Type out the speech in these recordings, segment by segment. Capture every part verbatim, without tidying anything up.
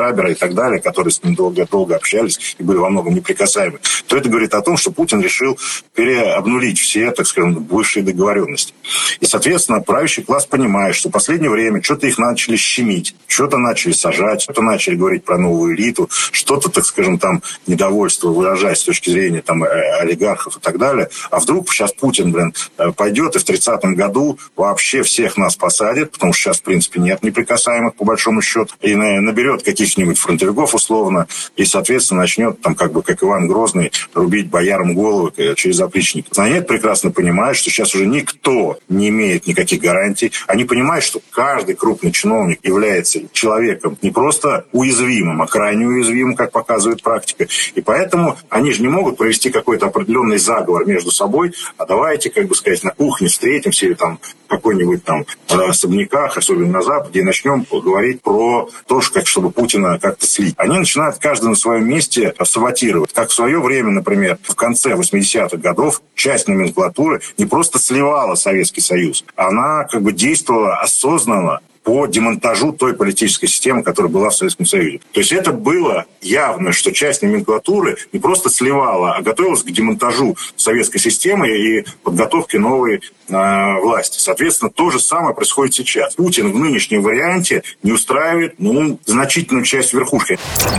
Страбера и так далее, которые с ним долго-долго общались и были во многом неприкасаемы, то это говорит о том, что Путин решил переобнулить все, так скажем, бывшие договоренности. И, соответственно, правящий класс понимает, что в последнее время что-то их начали щемить, что-то начали сажать, что-то начали говорить про новую элиту, что-то, так скажем, там недовольство выражать с точки зрения там олигархов и так далее. А вдруг сейчас Путин, блин, пойдет и в тридцатом году вообще всех нас посадит, потому что сейчас, в принципе, нет неприкасаемых, по большому счету, и наберет каких-нибудь фронтовиков условно, и, соответственно, начнет там, как бы, как Иван Грозный, рубить боярам головы через опричника. Они это прекрасно понимают, что сейчас уже никто не имеет никаких гарантий. Они понимают, что каждый крупный чиновник является человеком не просто уязвимым, а крайне уязвимым, как показывает практика. И поэтому они же не могут провести какой-то определенный заговор между собой, а давайте, как бы сказать, на кухне встретимся или там в какой-нибудь там особняках, особенно на Западе, и начнем говорить про то, как, чтобы Путина как-то слить. Они начинают каждый на своем месте саботировать. Как в свое время, например, в конце восьмидесятых годов часть номенклатуры не просто сливала Советский Союз, она как бы действовала осознанно по демонтажу той политической системы, которая была в Советском Союзе. То есть это было явно, что часть номенклатуры не просто сливала, а готовилась к демонтажу советской системы и подготовке новой э, власти. Соответственно, то же самое происходит сейчас. Путин в нынешнем варианте не устраивает, ну, значительную часть верхушки.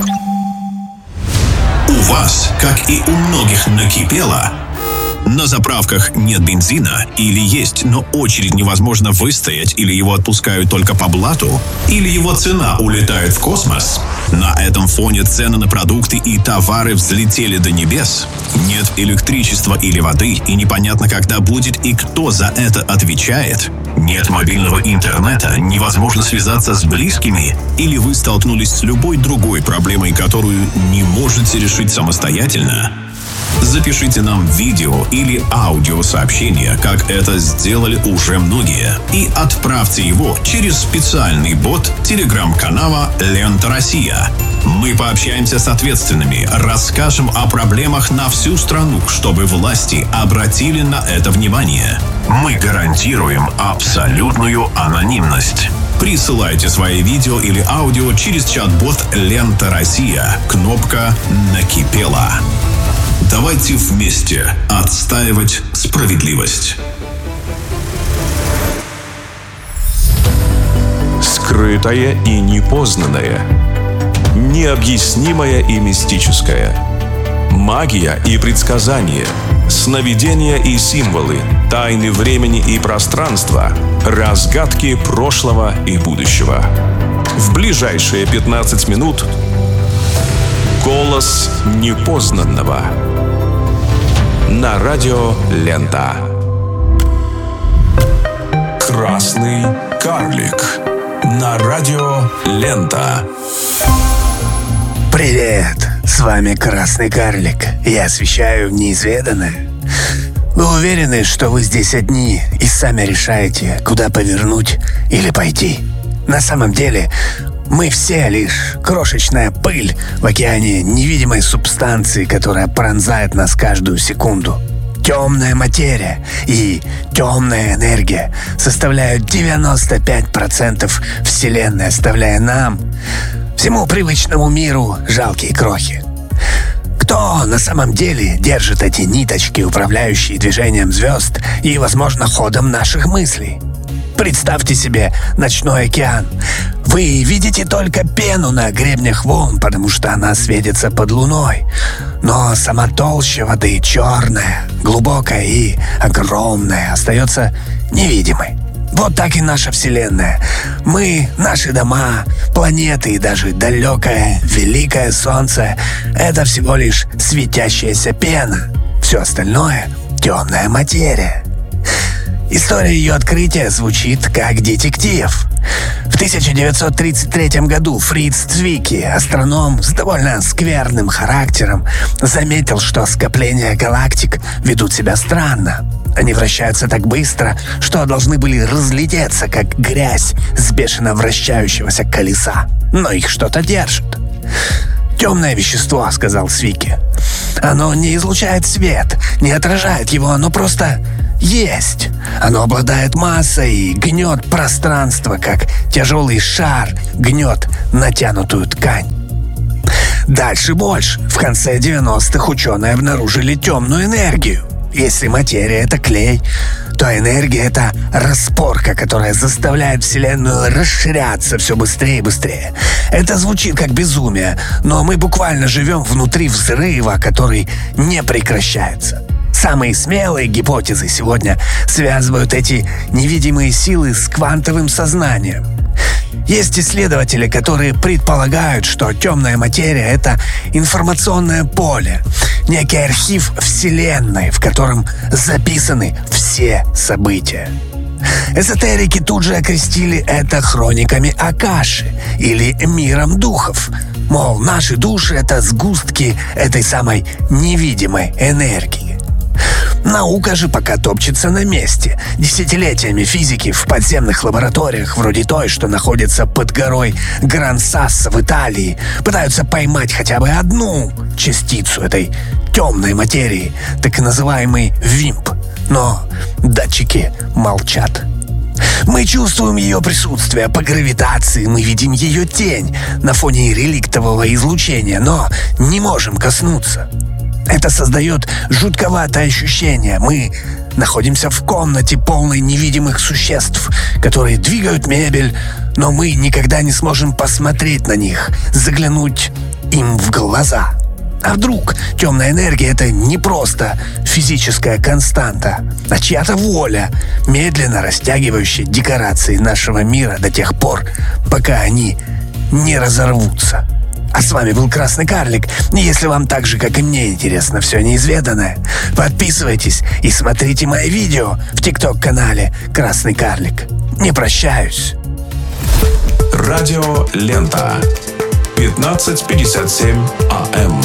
У вас, как и у многих, накипело. На заправках нет бензина, или есть, но очередь невозможно выстоять, или его отпускают только по блату, или его цена улетает в космос. На этом фоне цены на продукты и товары взлетели до небес. Нет электричества или воды, и непонятно, когда будет и кто за это отвечает. Нет мобильного интернета, невозможно связаться с близкими, или вы столкнулись с любой другой проблемой, которую не можете решить самостоятельно. Запишите нам видео или аудиосообщение, как это сделали уже многие, и отправьте его через специальный бот телеграм-канала «Лента Россия». Мы пообщаемся с ответственными, расскажем о проблемах на всю страну, чтобы власти обратили на это внимание. Мы гарантируем абсолютную анонимность. Присылайте свои видео или аудио через чат-бот «Лента Россия». Кнопка «Накипело». Давайте вместе отстаивать справедливость. Скрытое и непознанное. Необъяснимое и мистическое. Магия и предсказания. Сновидения и символы. Тайны времени и пространства. Разгадки прошлого и будущего. В ближайшие пятнадцать минут голос непознанного. На радио «Лента». Красный карлик. На радио «Лента». Привет! С вами Красный карлик. Я освещаю неизведанное. Вы уверены, что вы здесь одни и сами решаете, куда повернуть или пойти? На самом деле, мы все лишь крошечная пыль в океане невидимой субстанции, которая пронзает нас каждую секунду. Темная материя и темная энергия составляют девяносто пять процентов Вселенной, оставляя нам, всему привычному миру, жалкие крохи. Кто на самом деле держит эти ниточки, управляющие движением звезд и, возможно, ходом наших мыслей? Представьте себе ночной океан. Вы видите только пену на гребнях волн, потому что она светится под луной. Но сама толща воды черная, глубокая и огромная, остается невидимой. Вот так и наша Вселенная. Мы, наши дома, планеты и даже далекое, великое Солнце — это всего лишь светящаяся пена. Все остальное — темная материя. История ее открытия звучит как детектив. В тысяча девятьсот тридцать третьем году Фриц Цвики, астроном с довольно скверным характером, заметил, что скопления галактик ведут себя странно. Они вращаются так быстро, что должны были разлететься, как грязь с бешено вращающегося колеса. Но их что-то держит. «Темное вещество», — сказал Цвики. «Оно не излучает свет, не отражает его, оно просто есть. Оно обладает массой и гнет пространство, как тяжелый шар гнет натянутую ткань. Дальше больше. В конце девяностых ученые обнаружили темную энергию. Если материя — это клей, то энергия — это распорка, которая заставляет Вселенную расширяться все быстрее и быстрее. Это звучит как безумие, но мы буквально живем внутри взрыва, который не прекращается. Самые смелые гипотезы сегодня связывают эти невидимые силы с квантовым сознанием. Есть исследователи, которые предполагают, что темная материя — это информационное поле, некий архив Вселенной, в котором записаны все события. Эзотерики тут же окрестили это хрониками Акаши или миром духов. Мол, наши души — это сгустки этой самой невидимой энергии. Наука же пока топчется на месте. Десятилетиями физики в подземных лабораториях, вроде той, что находится под горой Гран-Сассо в Италии, пытаются поймать хотя бы одну частицу этой темной материи, так называемый вимп. Но датчики молчат. Мы чувствуем ее присутствие по гравитации, мы видим ее тень на фоне реликтового излучения, но не можем коснуться. Это создает жутковатое ощущение. Мы находимся в комнате, полной невидимых существ, которые двигают мебель, но мы никогда не сможем посмотреть на них, заглянуть им в глаза. А вдруг темная энергия — это не просто физическая константа, а чья-то воля, медленно растягивающая декорации нашего мира до тех пор, пока они не разорвутся. А с вами был Красный Карлик. Если вам так же, как и мне, интересно все неизведанное, подписывайтесь и смотрите мои видео в ТикТок-канале Красный Карлик. Не прощаюсь. Радио Лента. пятнадцать пятьдесят семь АМ.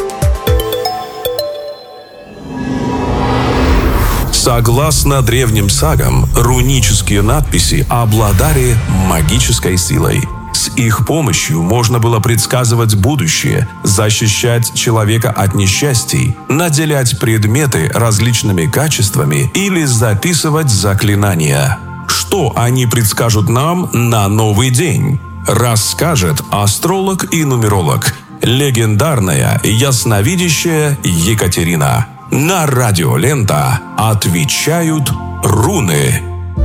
Согласно древним сагам, рунические надписи обладали магической силой. С их помощью можно было предсказывать будущее, защищать человека от несчастий, наделять предметы различными качествами или записывать заклинания. Что они предскажут нам на новый день? Расскажет астролог и нумеролог, легендарная ясновидящая Екатерина. На Радио Лента отвечают руны.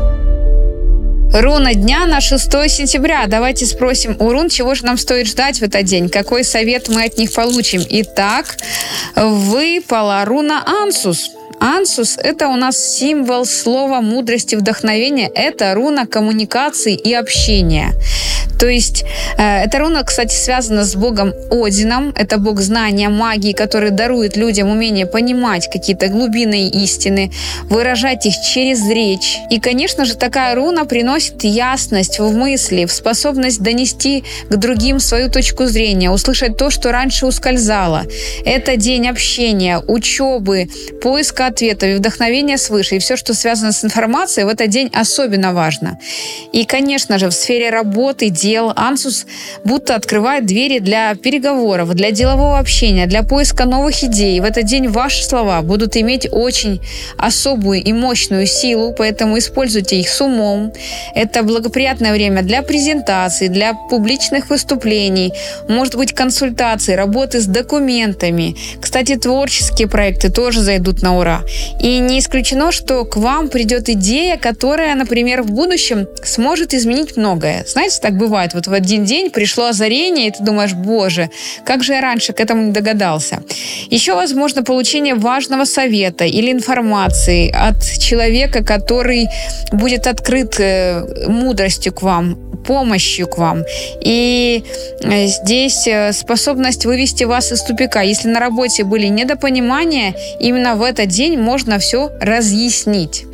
Руна дня на шестое сентября. Давайте спросим у рун, чего же нам стоит ждать в этот день. Какой совет мы от них получим? Итак, выпала руна Ансус. Ансус – это у нас символ слова мудрости, вдохновения. Это руна коммуникации и общения. То есть, э, эта руна, кстати, связана с богом Одином. Это бог знания, магии, который дарует людям умение понимать какие-то глубинные истины, выражать их через речь. И, конечно же, такая руна приносит ясность в мысли, в способность донести к другим свою точку зрения, услышать то, что раньше ускользало. Это день общения, учебы, поиска ответов и вдохновения свыше. И все, что связано с информацией, в этот день особенно важно. И, конечно же, в сфере работы, дел, Ансус будто открывает двери для переговоров, для делового общения, для поиска новых идей. В этот день ваши слова будут иметь очень особую и мощную силу, поэтому используйте их с умом. Это благоприятное время для презентаций, для публичных выступлений, может быть, консультаций, работы с документами. Кстати, творческие проекты тоже зайдут на ура. И не исключено, что к вам придет идея, которая, например, в будущем сможет изменить многое. Знаете, так бывает. Вот в один день пришло озарение, и ты думаешь: боже, как же я раньше к этому не догадался. Еще возможно получение важного совета или информации от человека, который будет открыт мудростью к вам, помощью к вам. И здесь способность вывести вас из тупика. Если на работе были недопонимания, именно в этот день можно все разъяснить.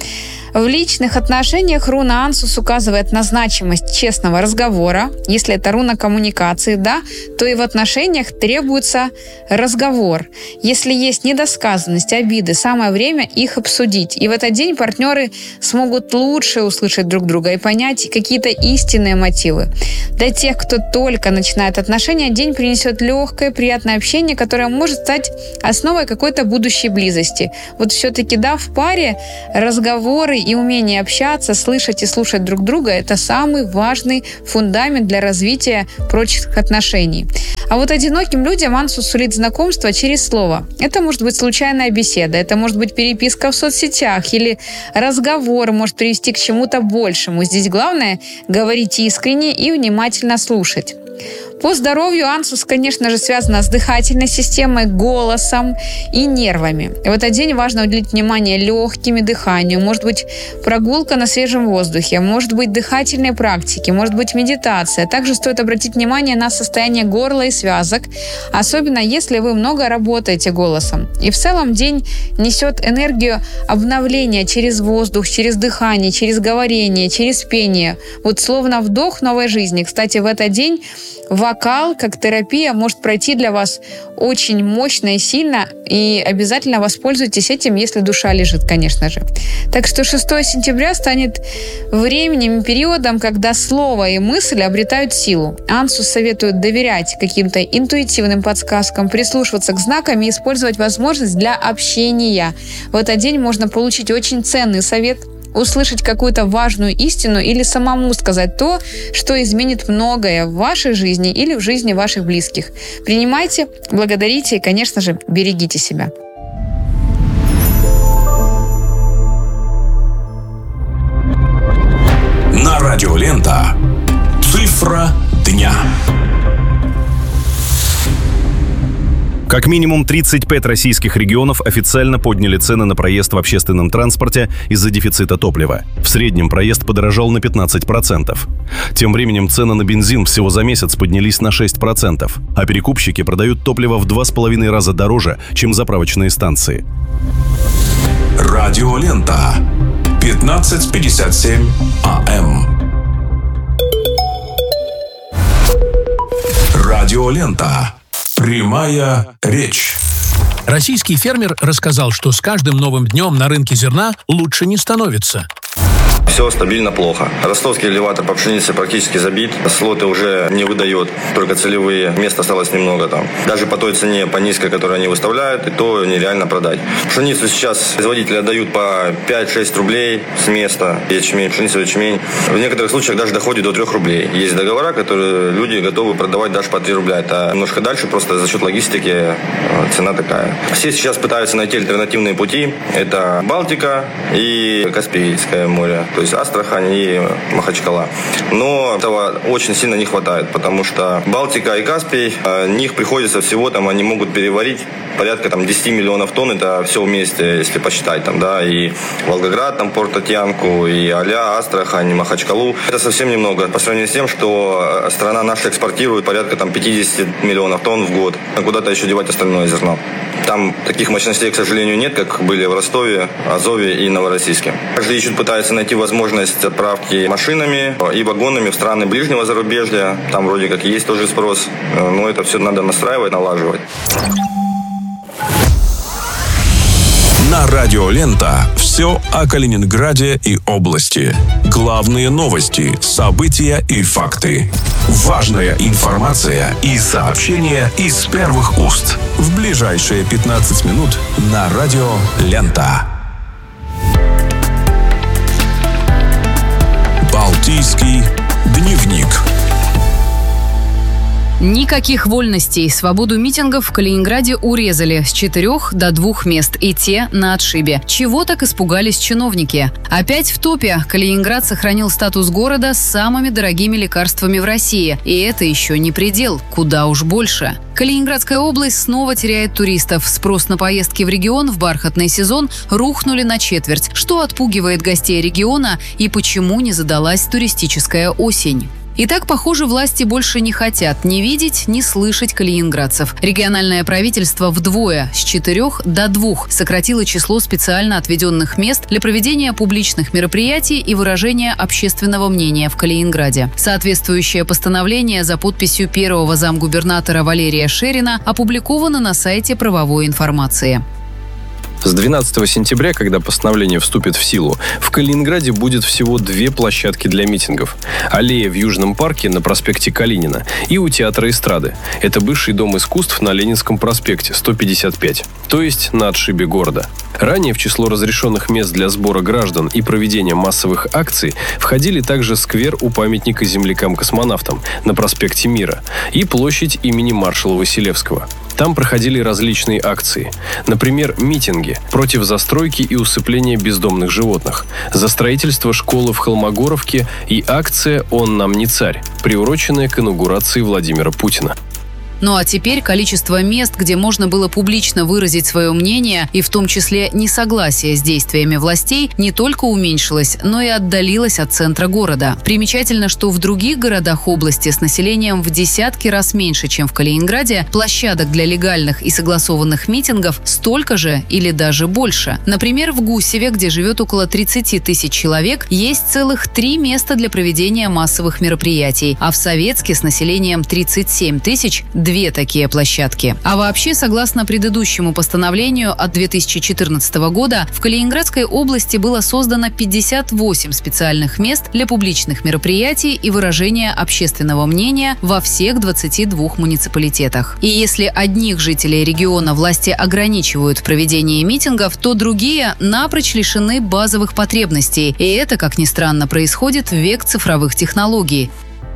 В личных отношениях руна Ансус указывает на значимость честного разговора. Если это руна коммуникации, да, то и в отношениях требуется разговор. Если есть недосказанность, обиды, самое время их обсудить. И в этот день партнеры смогут лучше услышать друг друга и понять какие-то истинные мотивы. Для тех, кто только начинает отношения, день принесет легкое, приятное общение, которое может стать основой какой-то будущей близости. Вот все-таки, да, в паре разговоры и умение общаться, слышать и слушать друг друга – это самый важный фундамент для развития прочных отношений. А вот одиноким людям Ансус сулит знакомство через слово. Это может быть случайная беседа, это может быть переписка в соцсетях или разговор может привести к чему-то большему. Здесь главное – говорить искренне и внимательно слушать. По здоровью Ансус, конечно же, связана с дыхательной системой, голосом и нервами. В этот день важно уделить внимание легким и дыханию. Может быть, прогулка на свежем воздухе, может быть, дыхательные практики, может быть, медитация. Также стоит обратить внимание на состояние горла и связок, особенно если вы много работаете голосом. И в целом день несет энергию обновления через воздух, через дыхание, через говорение, через пение. Вот словно вдох новой жизни. Кстати, в этот день вокал, как терапия, может пройти для вас очень мощно и сильно, и обязательно воспользуйтесь этим, если душа лежит, конечно же. Так что шестое сентября станет временем, периодом, когда слово и мысль обретают силу. Ансус советует доверять каким-то интуитивным подсказкам, прислушиваться к знакам и использовать возможность для общения. В этот день можно получить очень ценный совет, услышать какую-то важную истину или самому сказать то, что изменит многое в вашей жизни или в жизни ваших близких. Принимайте, благодарите и, конечно же, берегите себя. На радио Лента. Цифра дня. Как минимум тридцать пять российских регионов официально подняли цены на проезд в общественном транспорте из-за дефицита топлива. В среднем проезд подорожал на пятнадцать процентов. Тем временем цены на бензин всего за месяц поднялись на шесть процентов, а перекупщики продают топливо в два с половиной раза дороже, чем заправочные станции. Радио Лента. пятнадцать пятьдесят семь АМ. Радио Лента. Прямая речь. Российский фермер рассказал, что с каждым новым днем на рынке зерна лучше не становится. Все стабильно плохо. Ростовский элеватор по пшенице практически забит. Слоты уже не выдает, только целевые. Места осталось немного там. Даже по той цене, по низкой, которую они выставляют, и то нереально продать. Пшеницу сейчас производители отдают по пять-шесть рублей с места. Ячмень, пшеницу, ячмень. В некоторых случаях даже доходит до трёх рублей. Есть договора, которые люди готовы продавать даже по три рубля. Это немножко дальше, просто за счет логистики цена такая. Все сейчас пытаются найти альтернативные пути. Это Балтика и Каспийское море. То есть Астрахань и Махачкала. Но этого очень сильно не хватает, потому что Балтика и Каспий, них приходится всего, там они могут переварить порядка там, десять миллионов тонн, это все вместе, если посчитать, там, да, и Волгоград, там, Порт Татьянку, и Аля, Астрахань, Махачкалу. Это совсем немного по сравнению с тем, что страна наша экспортирует порядка там, пятьдесят миллионов тонн в год. А куда-то еще девать остальное зерно. Там таких мощностей, к сожалению, нет, как были в Ростове, Азове и Новороссийске. Каждый ищет, пытается найти возможность отправки машинами и вагонами в страны ближнего зарубежья. Там вроде как есть тоже спрос, но это все надо настраивать, налаживать. На радио Лента все о Калининграде и области. Главные новости, события и факты. Важная информация и сообщения из первых уст. В ближайшие пятнадцать минут на радио Лента. Балтийский дневник. Никаких вольностей. Свободу митингов в Калининграде урезали с четырех до двух мест, и те на отшибе. Чего так испугались чиновники? Опять в топе. Калининград сохранил статус города с самыми дорогими лекарствами в России. И это еще не предел. Куда уж больше. Калининградская область снова теряет туристов. Спрос на поездки в регион в бархатный сезон рухнули на четверть. Что отпугивает гостей региона и почему не задалась туристическая осень? Итак, похоже, власти больше не хотят ни видеть, ни слышать калининградцев. Региональное правительство вдвое, с четырех до двух, сократило число специально отведенных мест для проведения публичных мероприятий и выражения общественного мнения в Калининграде. Соответствующее постановление за подписью первого замгубернатора Валерия Шерина опубликовано на сайте правовой информации. С двенадцатого сентября, когда постановление вступит в силу, в Калининграде будет всего две площадки для митингов. Аллея в Южном парке на проспекте Калинина и у Театра эстрады. Это бывший дом искусств на Ленинском проспекте, сто пятьдесят пять, то есть на отшибе города. Ранее в число разрешенных мест для сбора граждан и проведения массовых акций входили также сквер у памятника землякам-космонавтам на проспекте Мира и площадь имени маршала Василевского. Там проходили различные акции. Например, митинги против застройки и усыпления бездомных животных, за строительство школы в Холмогоровке и акция «Он нам не царь», приуроченная к инаугурации Владимира Путина. Ну а теперь количество мест, где можно было публично выразить свое мнение, и в том числе несогласие с действиями властей, не только уменьшилось, но и отдалилось от центра города. Примечательно, что в других городах области с населением в десятки раз меньше, чем в Калининграде, площадок для легальных и согласованных митингов столько же или даже больше. Например, в Гусеве, где живет около тридцати тысяч человек, есть целых три места для проведения массовых мероприятий, а в Советске с населением тридцать семь тысяч – две такие площадки. А вообще, согласно предыдущему постановлению от две тысячи четырнадцатого года, в Калининградской области было создано пятьдесят восемь специальных мест для публичных мероприятий и выражения общественного мнения во всех двадцати двух муниципалитетах. И если одних жителей региона власти ограничивают в проведении митингов, то другие напрочь лишены базовых потребностей. И это, как ни странно, происходит в век цифровых технологий.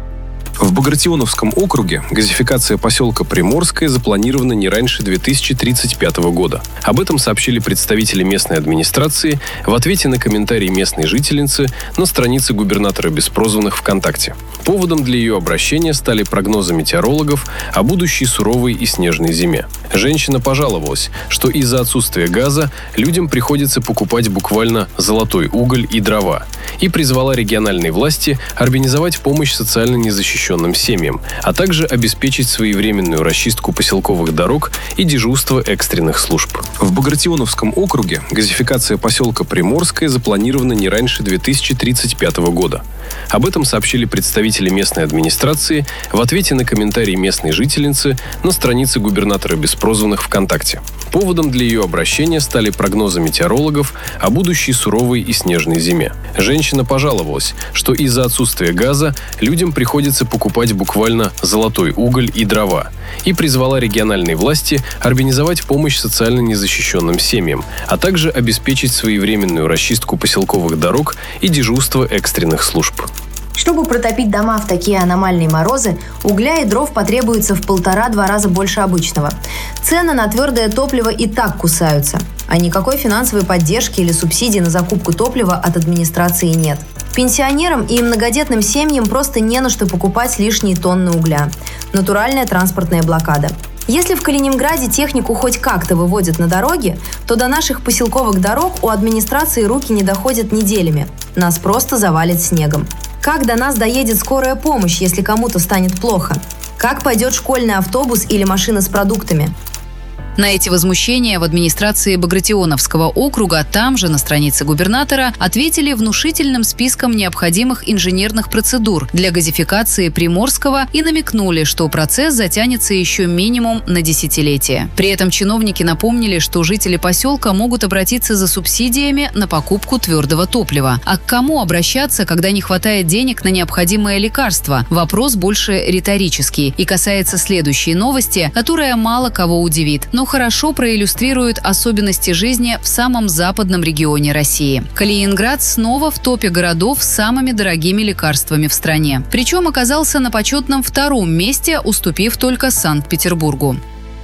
В Багратионовском округе газификация поселка Приморское запланирована не раньше две тысячи тридцать пятого года. Об этом сообщили представители местной администрации в ответе на комментарий местной жительницы на странице губернатора Беспрозванных ВКонтакте. Поводом для ее обращения стали прогнозы метеорологов о будущей суровой и снежной зиме. Женщина пожаловалась, что из-за отсутствия газа людям приходится покупать буквально золотой уголь и дрова, и призвала региональные власти организовать помощь социально незащищенным семьям, а также обеспечить своевременную расчистку поселковых дорог и дежурство экстренных служб. В Багратионовском округе газификация поселка Приморское запланирована не раньше две тысячи тридцать пятого года. Об этом сообщили представители местной администрации в ответе на комментарий местной жительницы на странице губернатора Беспрозванных ВКонтакте. Поводом для ее обращения стали прогнозы метеорологов о будущей суровой и снежной зиме. Женщина пожаловалась, что из-за отсутствия газа людям приходится покупать буквально золотой уголь и дрова, и призвала региональные власти организовать помощь социально незащищенным семьям, а также обеспечить своевременную расчистку поселковых дорог и дежурство экстренных служб. Чтобы протопить дома в такие аномальные морозы, угля и дров потребуется в полтора-два раза больше обычного. Цены на твердое топливо и так кусаются, а никакой финансовой поддержки или субсидий на закупку топлива от администрации нет. Пенсионерам и многодетным семьям просто не на что покупать лишние тонны угля. Натуральная транспортная блокада. Если в Калининграде технику хоть как-то выводят на дороги, то до наших поселковых дорог у администрации руки не доходят неделями. Нас просто завалит снегом. Как до нас доедет скорая помощь, если кому-то станет плохо? Как пойдет школьный автобус или машина с продуктами? На эти возмущения в администрации Багратионовского округа, там же на странице губернатора, ответили внушительным списком необходимых инженерных процедур для газификации Приморского и намекнули, что процесс затянется еще минимум на десятилетие. При этом чиновники напомнили, что жители поселка могут обратиться за субсидиями на покупку твердого топлива. А к кому обращаться, когда не хватает денег на необходимые лекарства? Вопрос больше риторический и касается следующей новости, которая мало кого удивит, но хорошо проиллюстрирует особенности жизни в самом западном регионе России. Калининград снова в топе городов с самыми дорогими лекарствами в стране. Причем оказался на почетном втором месте, уступив только Санкт-Петербургу.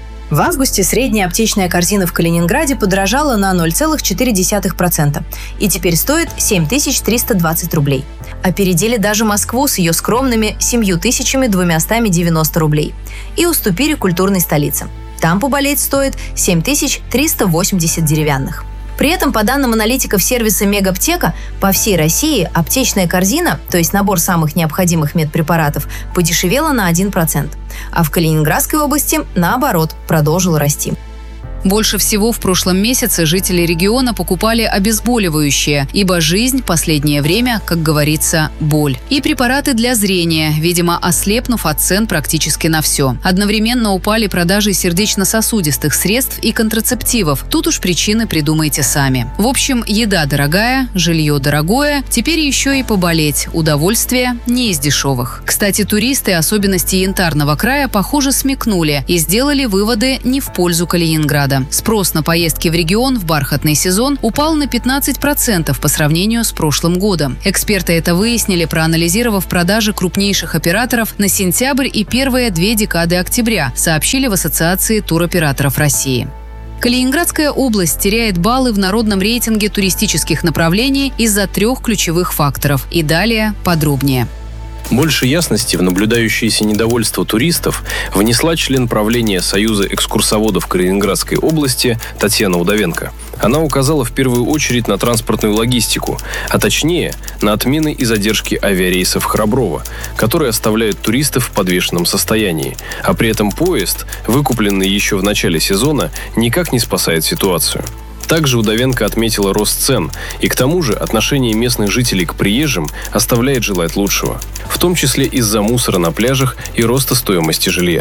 В августе средняя аптечная корзина в Калининграде подорожала на ноль целых четыре десятых процента и теперь стоит семь тысяч триста двадцать рублей. Опередили даже Москву с ее скромными семь тысяч двести девяносто рублей и уступили культурной столице. Там поболеть стоит семь тысяч триста восемьдесят деревянных. При этом, по данным аналитиков сервиса Мегаптека, по всей России аптечная корзина, то есть набор самых необходимых медпрепаратов, подешевела на один процент. А в Калининградской области, наоборот, продолжила расти. Больше всего в прошлом месяце жители региона покупали обезболивающие, ибо жизнь последнее время, как говорится, боль. И препараты для зрения, видимо, ослепнув от цен практически на все. Одновременно упали продажи сердечно-сосудистых средств и контрацептивов. Тут уж причины придумайте сами. В общем, еда дорогая, жилье дорогое, теперь еще и поболеть. Удовольствие не из дешевых. Кстати, туристы особенности Янтарного края, похоже, смекнули и сделали выводы не в пользу Калининграда. Спрос на поездки в регион в бархатный сезон упал на пятнадцать процентов по сравнению с прошлым годом. Эксперты это выяснили, проанализировав продажи крупнейших операторов на сентябрь и первые две декады октября, сообщили в Ассоциации туроператоров России. Калининградская область теряет баллы в народном рейтинге туристических направлений из-за трех ключевых факторов. И далее подробнее. Больше ясности в наблюдающееся недовольство туристов внесла член правления Союза экскурсоводов Калининградской области Татьяна Удовенко. Она указала в первую очередь на транспортную логистику, а точнее на отмены и задержки авиарейсов Храброво, которые оставляют туристов в подвешенном состоянии. А при этом поезд, выкупленный еще в начале сезона, никак не спасает ситуацию. Также Удовенко отметила рост цен, и к тому же отношение местных жителей к приезжим оставляет желать лучшего, в том числе из-за мусора на пляжах и роста стоимости жилья.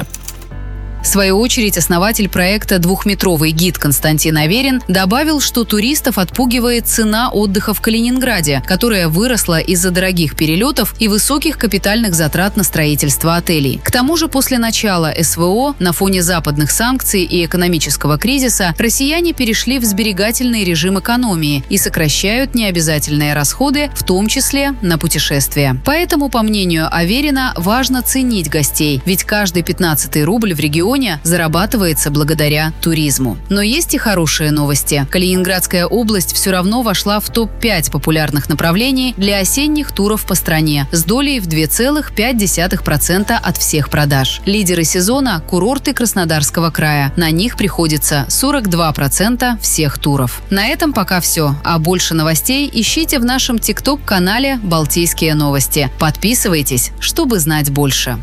В свою очередь, основатель проекта «Двухметровый гид» Константин Аверин добавил, что туристов отпугивает цена отдыха в Калининграде, которая выросла из-за дорогих перелетов и высоких капитальных затрат на строительство отелей. К тому же, после начала эс вэ о, на фоне западных санкций и экономического кризиса, россияне перешли в сберегательный режим экономии и сокращают необязательные расходы, в том числе на путешествия. Поэтому, по мнению Аверина, важно ценить гостей, ведь каждый пятнадцатый рубль в регионе зарабатывается благодаря туризму. Но есть и хорошие новости. Калининградская область все равно вошла в топ пять популярных направлений для осенних туров по стране с долей в два целых пять десятых процента от всех продаж. Лидеры сезона – курорты Краснодарского края. На них приходится сорок два процента всех туров. На этом пока все. А больше новостей ищите в нашем тикток-канале «Балтийские новости». Подписывайтесь, чтобы знать больше.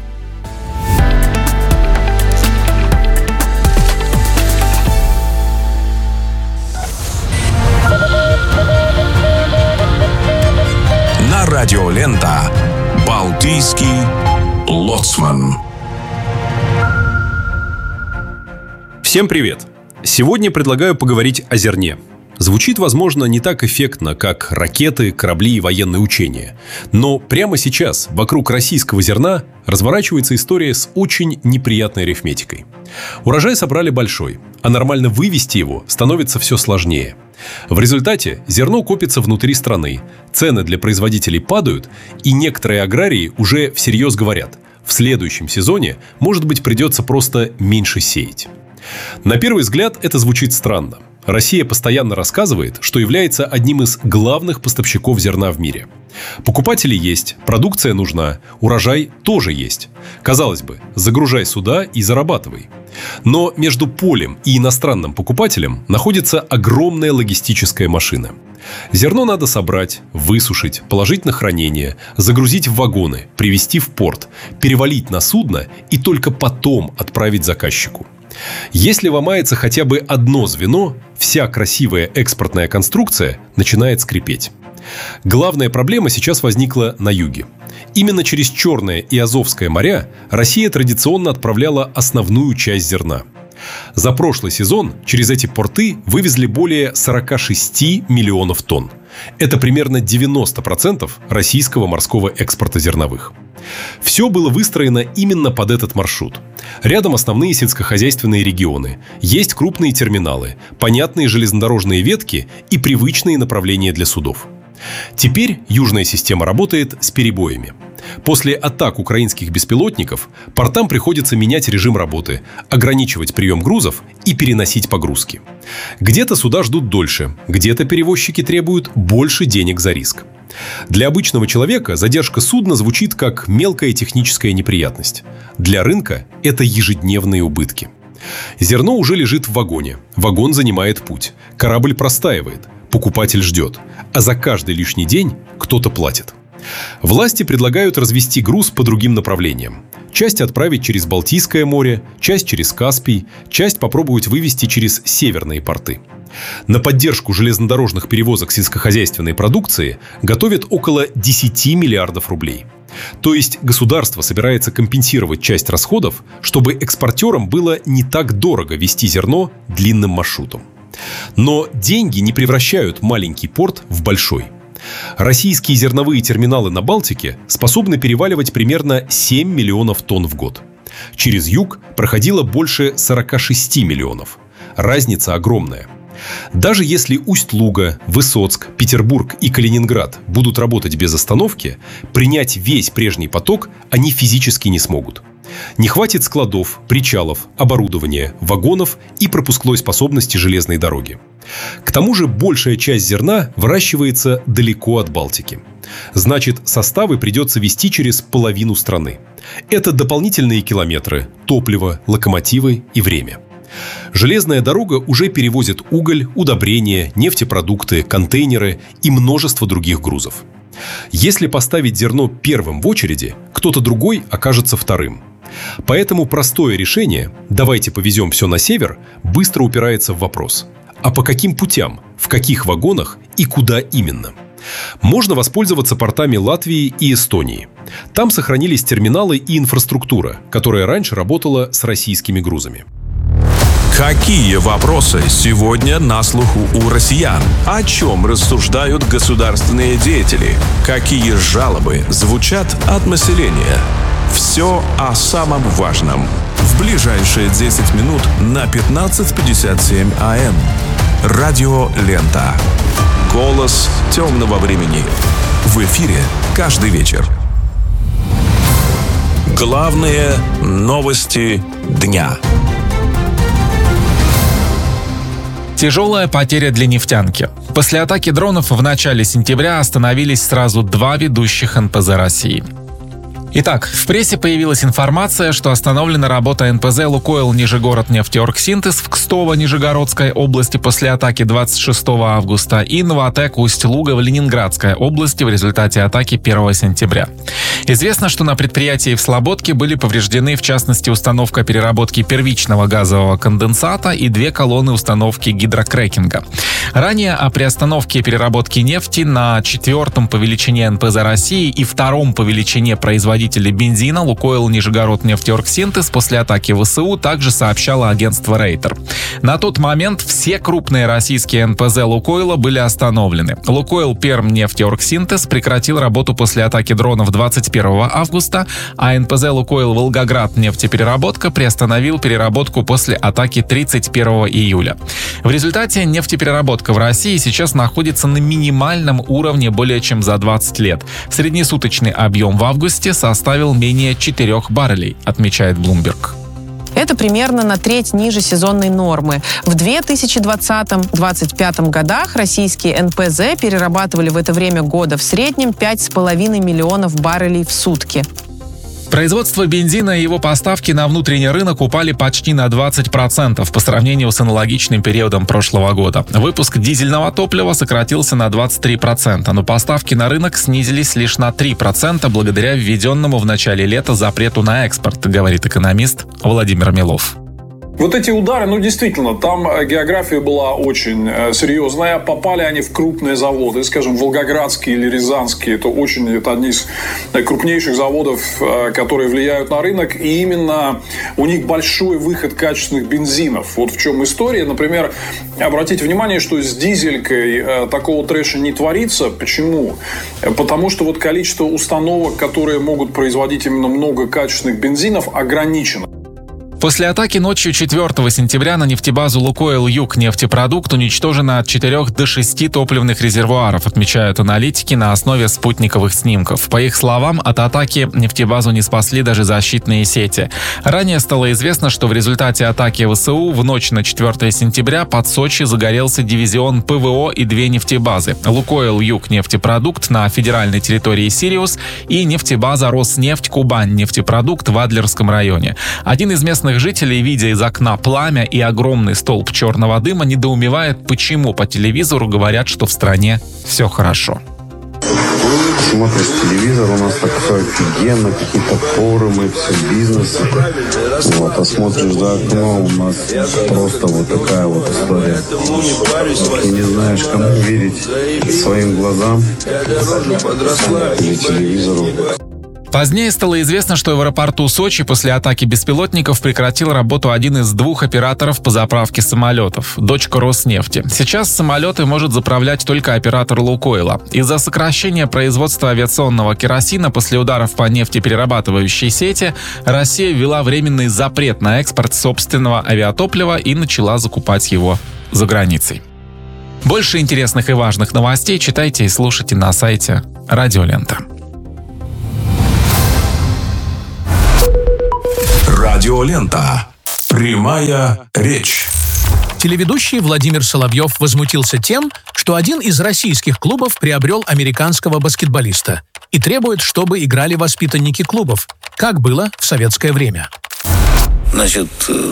Радиолента «Балтийский лоцман». Всем привет! Сегодня предлагаю поговорить о зерне. Звучит, возможно, не так эффектно, как ракеты, корабли и военные учения. Но прямо сейчас вокруг российского зерна разворачивается история с очень неприятной арифметикой. Урожай собрали большой, а нормально вывести его становится все сложнее. В результате зерно копится внутри страны, цены для производителей падают, и некоторые аграрии уже всерьез говорят: в следующем сезоне, может быть, придется просто меньше сеять. На первый взгляд это звучит странно. Россия постоянно рассказывает, что является одним из главных поставщиков зерна в мире. Покупатели есть, продукция нужна, урожай тоже есть. Казалось бы, загружай суда и зарабатывай. Но между полем и иностранным покупателем находится огромная логистическая машина. Зерно надо собрать, высушить, положить на хранение, загрузить в вагоны, привезти в порт, перевалить на судно и только потом отправить заказчику. Если ломается хотя бы одно звено, вся красивая экспортная конструкция начинает скрипеть. Главная проблема сейчас возникла на юге. Именно через Черное и Азовское моря Россия традиционно отправляла основную часть зерна. За прошлый сезон через эти порты вывезли более сорок шесть миллионов тонн. Это примерно девяносто процентов российского морского экспорта зерновых. Все было выстроено именно под этот маршрут. Рядом основные сельскохозяйственные регионы, есть крупные терминалы, понятные железнодорожные ветки и привычные направления для судов. Теперь южная система работает с перебоями. После атак украинских беспилотников портам приходится менять режим работы, ограничивать прием грузов и переносить погрузки. Где-то суда ждут дольше, где-то перевозчики требуют больше денег за риск. Для обычного человека задержка судна звучит как мелкая техническая неприятность. Для рынка это ежедневные убытки. Зерно уже лежит в вагоне. Вагон занимает путь. Корабль простаивает. Покупатель ждет. А за каждый лишний день кто-то платит. Власти предлагают развести груз по другим направлениям. Часть отправить через Балтийское море, часть через Каспий, часть попробовать вывести через северные порты. На поддержку железнодорожных перевозок сельскохозяйственной продукции готовят около десять миллиардов рублей. То есть государство собирается компенсировать часть расходов, чтобы экспортерам было не так дорого везти зерно длинным маршрутом. Но деньги не превращают маленький порт в большой. Российские зерновые терминалы на Балтике способны переваливать примерно семь миллионов тонн в год. Через юг проходило больше сорок шесть миллионов. Разница огромная. Даже если Усть-Луга, Высоцк, Петербург и Калининград будут работать без остановки, принять весь прежний поток они физически не смогут. Не хватит складов, причалов, оборудования, вагонов и пропускной способности железной дороги. К тому же большая часть зерна выращивается далеко от Балтики. Значит, составы придется везти через половину страны. Это дополнительные километры, топливо, локомотивы и время. Железная дорога уже перевозит уголь, удобрения, нефтепродукты, контейнеры и множество других грузов. Если поставить зерно первым в очереди, кто-то другой окажется вторым. Поэтому простое решение «давайте повезем все на север» быстро упирается в вопрос: а по каким путям, в каких вагонах и куда именно? Можно воспользоваться портами Латвии и Эстонии. Там сохранились терминалы и инфраструктура, которая раньше работала с российскими грузами. Какие вопросы сегодня на слуху у россиян? О чем рассуждают государственные деятели? Какие жалобы звучат от населения? Все о самом важном. В ближайшие десять минут на пятнадцать пятьдесят семь АМ. Радио Лента. Голос темного времени. В эфире каждый вечер. Главные новости дня. Тяжелая потеря для нефтянки. После атаки дронов в начале сентября остановились сразу два ведущих эн пэ зэ России. Итак, в прессе появилась информация, что остановлена работа эн пэ зэ «Лукойл Нижегород нефтеоргсинтез» в Кстово-Нижегородской области после атаки двадцать шестого августа и «Новатэк Усть-Луга» в Ленинградской области в результате атаки первого сентября. Известно, что на предприятии в Слободке были повреждены, в частности, установка переработки первичного газового конденсата и две колонны установки гидрокрекинга. Ранее о приостановке переработки нефти на четвертом по величине эн пэ зэ России и втором по величине производителя бензина «Лукойл Нижегород нефтеоргсинтез» после атаки вэ эс у также сообщало агентство Рейтер. На тот момент все крупные российские эн пэ зэ «Лукойла» были остановлены. «Лукойл Перм нефтеоргсинтез» прекратил работу после атаки дронов двадцать первого августа, а эн пэ зэ «Лукойл Волгоград нефтепереработка» приостановил переработку после атаки тридцать первого июля. В результате нефтепереработка в России сейчас находится на минимальном уровне более чем за двадцать лет. Среднесуточный объем в августе составил менее четырех баррелей, отмечает Bloomberg. Это примерно на треть ниже сезонной нормы. В две тысячи двадцатом — две тысячи двадцать пятом годах российские эн пэ зэ перерабатывали в это время года в среднем пять с половиной миллионов баррелей в сутки. Производство бензина и его поставки на внутренний рынок упали почти на двадцать процентов по сравнению с аналогичным периодом прошлого года. Выпуск дизельного топлива сократился на двадцать три процента, но поставки на рынок снизились лишь на три процента благодаря введенному в начале лета запрету на экспорт, говорит экономист Владимир Милов. Вот эти удары, ну действительно, там география была очень серьезная. Попали они в крупные заводы, скажем, волгоградские или рязанские. Это очень, это одни из крупнейших заводов, которые влияют на рынок. И именно у них большой выход качественных бензинов. Вот в чем история. Например, обратите внимание, что с дизелькой такого трэша не творится. Почему? Потому что вот количество установок, которые могут производить именно много качественных бензинов, ограничено. После атаки ночью четвертого сентября на нефтебазу «Лукойл Юг нефтепродукт» уничтожено от четырёх до шести топливных резервуаров, отмечают аналитики на основе спутниковых снимков. По их словам, от атаки нефтебазу не спасли даже защитные сети. Ранее стало известно, что в результате атаки вэ эс у в ночь на четвёртое сентября под Сочи загорелся дивизион пэ вэ о и две нефтебазы – «Лукойл Юг нефтепродукт» на федеральной территории Сириус и нефтебаза «Роснефть Кубань нефтепродукт» в Адлерском районе. Один из местных местных жителей, видя из окна пламя и огромный столб черного дыма, недоумевает, почему по телевизору говорят, что в стране все хорошо. Смотришь телевизор, у нас так все офигенно, какие-то форумы, все бизнесы. Вот, а смотришь за окно, у нас просто вот такая вот история. Ты не знаешь, кому верить, своим глазам или телевизору. Позднее стало известно, что в аэропорту Сочи после атаки беспилотников прекратил работу один из двух операторов по заправке самолетов – дочка Роснефти. Сейчас самолеты может заправлять только оператор «Лукойла». Из-за сокращения производства авиационного керосина после ударов по нефтеперерабатывающей сети Россия ввела временный запрет на экспорт собственного авиатоплива и начала закупать его за границей. Больше интересных и важных новостей читайте и слушайте на сайте Радио Лента. Радиолента. Прямая речь. Телеведущий Владимир Соловьев возмутился тем, что один из российских клубов приобрел американского баскетболиста и требует, чтобы играли воспитанники клубов, как было в советское время. Значит,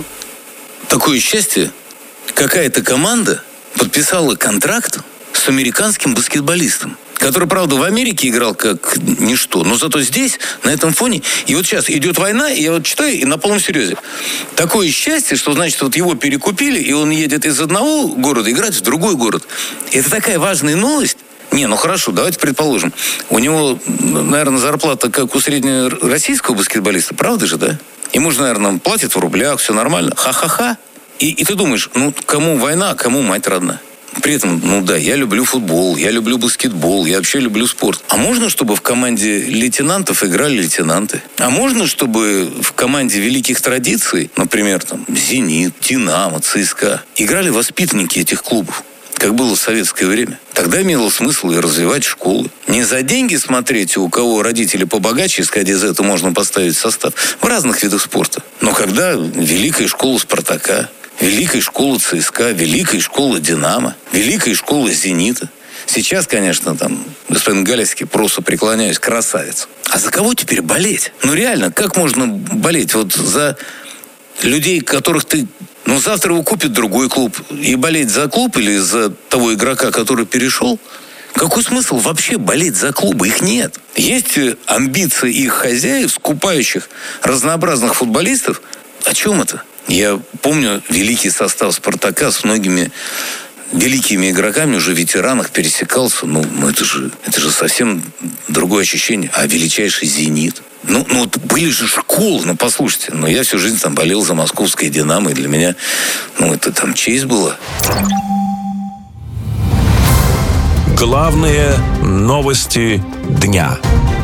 такое счастье, какая-то команда подписала контракт с американским баскетболистом, который, правда, в Америке играл как ничто, но зато здесь, на этом фоне, и вот сейчас идет война, и я вот читаю, и на полном серьезе. Такое счастье, что, значит, вот его перекупили, и он едет из одного города играть в другой город. Это такая важная новость. Не, ну хорошо, давайте предположим. У него, наверное, зарплата, как у среднероссийского баскетболиста, правда же, да? Ему же, наверное, платят в рублях, все нормально. Ха-ха-ха. И, и ты думаешь, ну, кому война, а кому мать родная? При этом, ну да, я люблю футбол, я люблю баскетбол, я вообще люблю спорт. А можно, чтобы в команде лейтенантов играли лейтенанты? А можно, чтобы в команде великих традиций, например, там, «Зенит», «Динамо», «ЦСКА», играли воспитанники этих клубов, как было в советское время? Тогда имело смысл и развивать школы. Не за деньги смотреть, у кого родители побогаче, исходя из этого можно поставить состав в разных видах спорта. Но когда великая школа «Спартака», великая школа ЦСКА, великая школа «Динамо», великая школа «Зенита». Сейчас, конечно, там, господин Галицкий, просто преклоняюсь, красавец. А за кого теперь болеть? Ну, реально, как можно болеть? Вот за людей, которых ты... Ну, завтра его купит другой клуб. И болеть за клуб или за того игрока, который перешел? Какой смысл вообще болеть за клубы? Их нет. Есть амбиции их хозяев, скупающих разнообразных футболистов. О чем это? Я помню великий состав «Спартака» с многими великими игроками, уже в ветеранах пересекался. Ну, ну это же, это же совсем другое ощущение. А величайший «Зенит». Ну, ну вот были же школы, ну, послушайте. Но я всю жизнь там болел за московское «Динамо», и для меня, ну, это там честь была. Главные новости дня.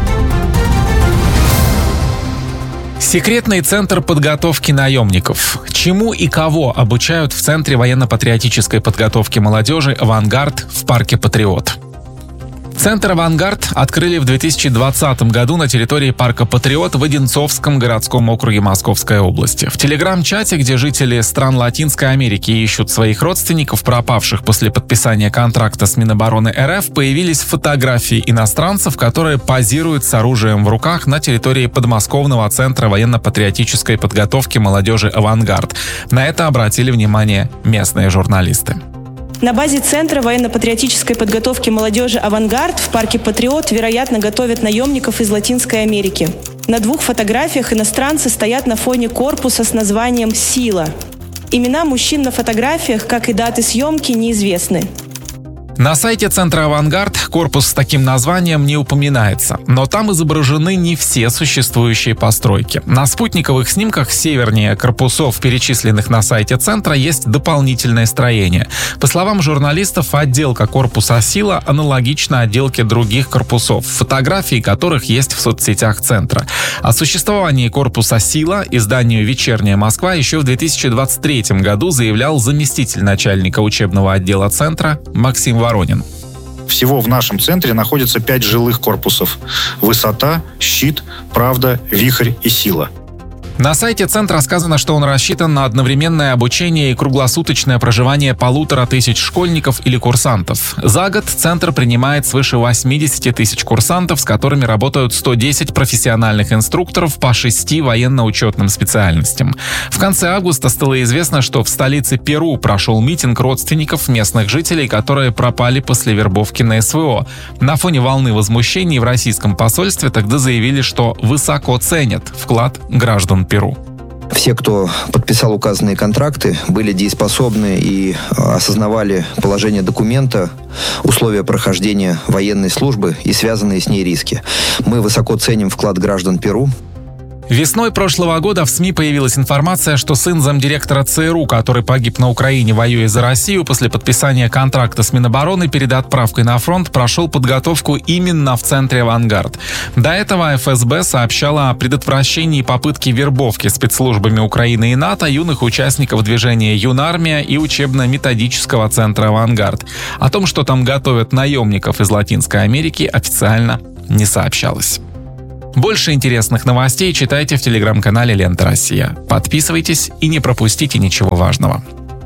Секретный центр подготовки наемников. Чему и кого обучают в Центре военно-патриотической подготовки молодежи «Авангард» в парке «Патриот». Центр «Авангард» открыли в две тысячи двадцатом году на территории парка «Патриот» в Одинцовском городском округе Московской области. В телеграм-чате, где жители стран Латинской Америки ищут своих родственников, пропавших после подписания контракта с Минобороны РФ, появились фотографии иностранцев, которые позируют с оружием в руках на территории подмосковного Центра военно-патриотической подготовки молодежи «Авангард». На это обратили внимание местные журналисты. На базе Центра военно-патриотической подготовки молодежи «Авангард» в парке «Патриот», вероятно, готовят наемников из Латинской Америки. На двух фотографиях иностранцы стоят на фоне корпуса с названием «Сила». Имена мужчин на фотографиях, как и даты съемки, неизвестны. На сайте Центра «Авангард» корпус с таким названием не упоминается, но там изображены не все существующие постройки. На спутниковых снимках севернее корпусов, перечисленных на сайте Центра, есть дополнительное строение. По словам журналистов, отделка корпуса «Сила» аналогична отделке других корпусов, фотографии которых есть в соцсетях Центра. О существовании корпуса «Сила» изданию «Вечерняя Москва» еще в две тысячи двадцать третьем году заявлял заместитель начальника учебного отдела Центра Максим Воронин. Всего в нашем центре находится пять жилых корпусов: «Высота», «Щит», «Правда», «Вихрь» и «Сила». На сайте Центра сказано, что он рассчитан на одновременное обучение и круглосуточное проживание полутора тысяч школьников или курсантов. За год Центр принимает свыше восемьдесят тысяч курсантов, с которыми работают сто десять профессиональных инструкторов по шести военно-учетным специальностям. В конце августа стало известно, что в столице Перу прошел митинг родственников местных жителей, которые пропали после вербовки на СВО. На фоне волны возмущений в российском посольстве тогда заявили, что высоко ценят вклад граждан Перу. Все, кто подписал указанные контракты, были дееспособны и осознавали положение документа, условия прохождения военной службы и связанные с ней риски. Мы высоко ценим вклад граждан Перу. Весной прошлого года в СМИ появилась информация, что сын замдиректора ЦРУ, который погиб на Украине, воюя за Россию, после подписания контракта с Минобороны перед отправкой на фронт прошел подготовку именно в центре «Авангард». До этого эф эс бэ сообщала о предотвращении попытки вербовки спецслужбами Украины и НАТО юных участников движения «Юнармия» и учебно-методического центра «Авангард». О том, что там готовят наемников из Латинской Америки, официально не сообщалось. Больше интересных новостей читайте в телеграм-канале «Лента Россия». Подписывайтесь и не пропустите ничего важного.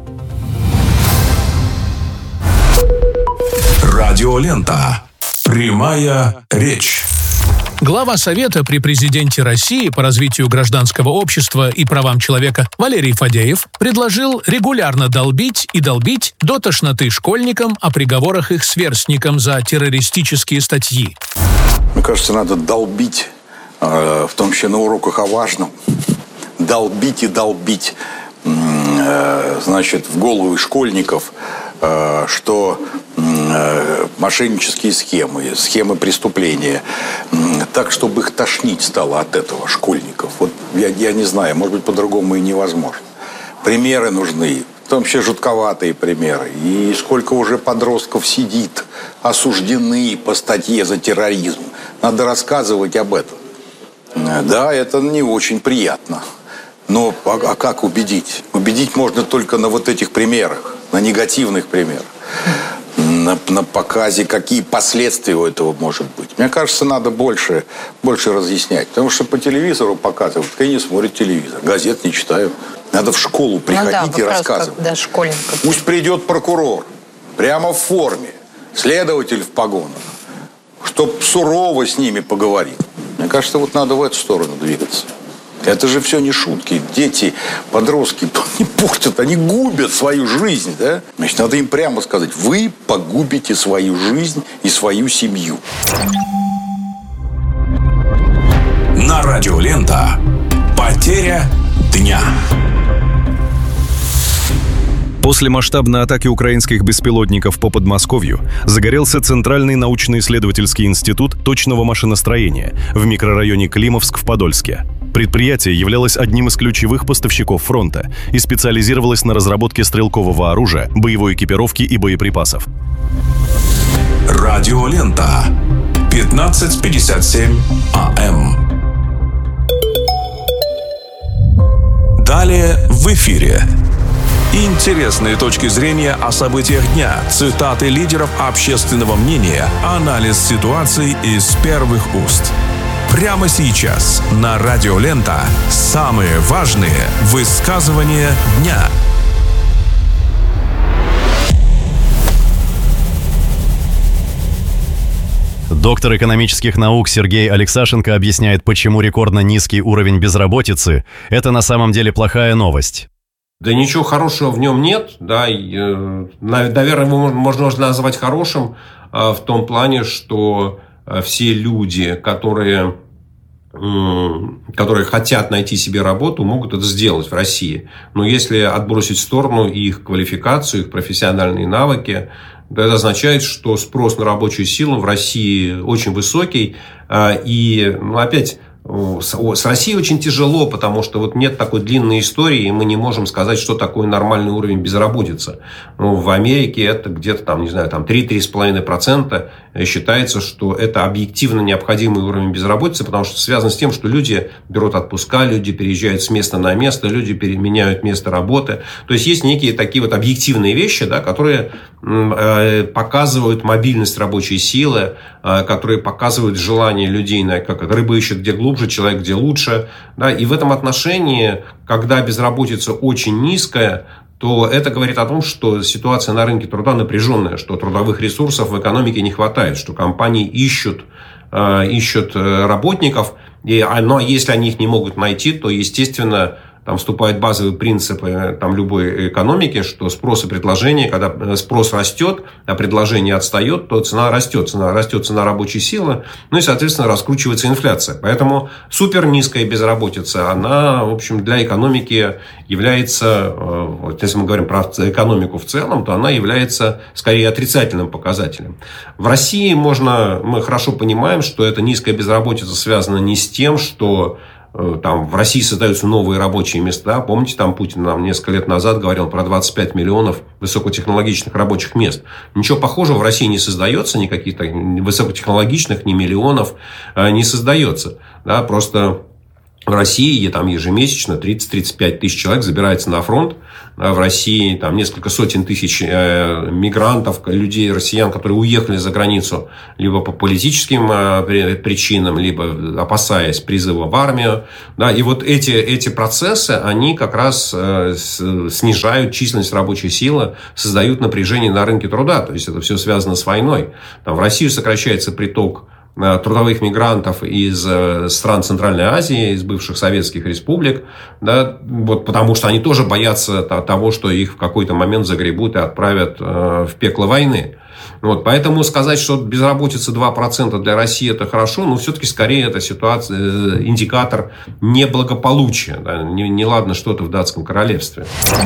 Радиолента. Прямая речь. Глава Совета при президенте России по развитию гражданского общества и правам человека Валерий Фадеев предложил регулярно долбить и долбить до тошноты школьникам о приговорах их сверстникам за террористические статьи. Мне кажется, надо долбить, в том числе на уроках о важном, долбить и долбить, значит, в головы школьников, что мошеннические схемы, схемы преступления, так, чтобы их тошнить стало от этого, школьников. Вот я, я не знаю, может быть, по-другому и невозможно. Примеры нужны, в том числе жутковатые примеры. И сколько уже подростков сидит, осуждены по статье за терроризм. Надо рассказывать об этом. Да, это не очень приятно. Но а, а как убедить? Убедить можно только на вот этих примерах, на негативных примерах. На, на показе, какие последствия у этого может быть. Мне кажется, надо больше, больше разъяснять. Потому что по телевизору показывают, кто не смотрит телевизор, газет не читают. Надо в школу приходить ну, да, и рассказывать. Как, да, школьников. Пусть придет прокурор, прямо в форме, следователь в погонах, чтоб сурово с ними поговорить. Мне кажется, вот надо в эту сторону двигаться. Это же все не шутки. Дети, подростки, они портят, они губят свою жизнь, да? Значит, надо им прямо сказать, вы погубите свою жизнь и свою семью. На радио «Лента» потеря дня. После масштабной атаки украинских беспилотников по Подмосковью загорелся Центральный научно-исследовательский институт точного машиностроения в микрорайоне Климовск в Подольске. Предприятие являлось одним из ключевых поставщиков фронта и специализировалось на разработке стрелкового оружия, боевой экипировки и боеприпасов. Радиолента. пятнадцать пятьдесят семь а эм. Далее в эфире. Интересные точки зрения о событиях дня, цитаты лидеров общественного мнения, анализ ситуации из первых уст. Прямо сейчас на Радио Лента самые важные высказывания дня. Доктор экономических наук Сергей Алексашенко объясняет, почему рекордно низкий уровень безработицы – это на самом деле плохая новость. Да ничего хорошего в нем нет, да, и, наверное, его можно назвать хорошим в том плане, что все люди, которые, которые хотят найти себе работу, могут это сделать в России. Но если отбросить в сторону их квалификацию, их профессиональные навыки, это означает, что спрос на рабочую силу в России очень высокий. И, ну, опять, с Россией очень тяжело, потому что вот нет такой длинной истории, и мы не можем сказать, что такое нормальный уровень безработицы. Ну, в Америке это где-то там, не знаю, там три-три с половиной процента считается, что это объективно необходимый уровень безработицы, потому что связано с тем, что люди берут отпуска, люди переезжают с места на место, люди меняют место работы. То есть есть некие такие вот объективные вещи, да, которые показывают мобильность рабочей силы, которые показывают желание людей, как рыба ищет где глубже, глубже, человек где лучше. Да? И в этом отношении, когда безработица очень низкая, то это говорит о том, что ситуация на рынке труда напряженная, что трудовых ресурсов в экономике не хватает, что компании ищут, э, ищут работников, и, но если они их не могут найти, то, естественно, там вступают базовые принципы там, любой экономики, что спрос и предложение, когда спрос растет, а предложение отстает, то цена растет. Цена растет, цена рабочей силы, ну и, соответственно, раскручивается инфляция. Поэтому супер низкая безработица, она, в общем, для экономики является, вот, если мы говорим про экономику в целом, то она является скорее отрицательным показателем. В России можно, мы хорошо понимаем, что эта низкая безработица связана не с тем, что там в России создаются новые рабочие места. Помните, там Путин нам несколько лет назад говорил про двадцать пять миллионов высокотехнологичных рабочих мест. Ничего похожего в России не создается, никаких высокотехнологичных, ни миллионов не создается. Да, просто в России там ежемесячно тридцать-тридцать пять тысяч человек забирается на фронт. В России там несколько сотен тысяч э, мигрантов, людей, россиян, которые уехали за границу либо по политическим э, причинам, либо опасаясь призыва в армию. Да, и вот эти, эти процессы, они как раз э, с, снижают численность рабочей силы, создают напряжение на рынке труда. То есть это все связано с войной. Там в Россию сокращается приток трудовых мигрантов из стран Центральной Азии, из бывших советских республик, да, вот потому что они тоже боятся того, что их в какой-то момент загребут и отправят в пекло войны. Вот, поэтому сказать, что безработица два процента для России это хорошо, но все-таки скорее это ситуация, индикатор неблагополучия. Да, не, не ладно что-то в датском королевстве.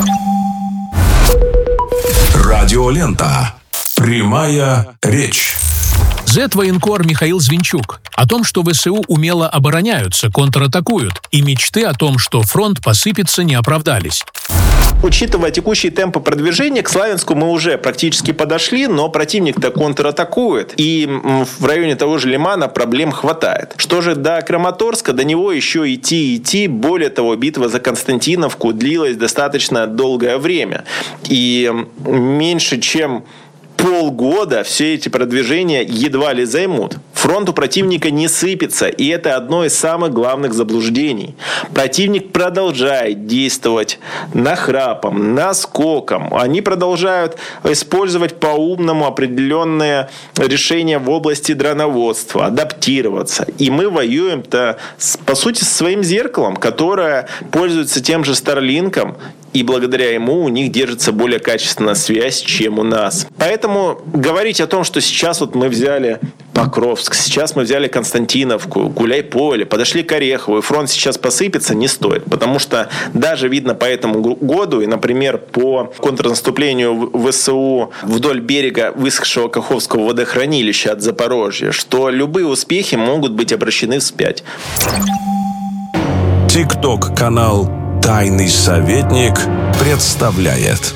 Радиолента. Прямая речь. Зет-военкор Михаил Звинчук о том, что ВСУ умело обороняются, контратакуют, и мечты о том, что фронт посыпется, не оправдались. Учитывая текущие темпы продвижения, к Славянску мы уже практически подошли, но противник-то контратакует. И в районе того же Лимана проблем хватает. Что же до Краматорска, до него еще идти идти. Более того, битва за Константиновку длилась достаточно долгое время. И меньше чем полгода все эти продвижения едва ли займут. Фронт у противника не сыпется, и это одно из самых главных заблуждений. Противник продолжает действовать нахрапом, наскоком. Они продолжают использовать по-умному определенные решения в области дроноводства, адаптироваться. И мы воюем-то, по сути, со своим зеркалом, которое пользуется тем же Старлинком, и благодаря ему у них держится более качественная связь, чем у нас. Поэтому говорить о том, что сейчас вот мы взяли Покровск, сейчас мы взяли Константиновку, Гуляй-Поле, подошли к Орехову, и фронт сейчас посыпется, не стоит. Потому что даже видно по этому году, и, например, по контрнаступлению ВСУ вдоль берега высохшего Каховского водохранилища от Запорожья, что любые успехи могут быть обращены вспять. ТикТок-канал «Тайный советник» представляет.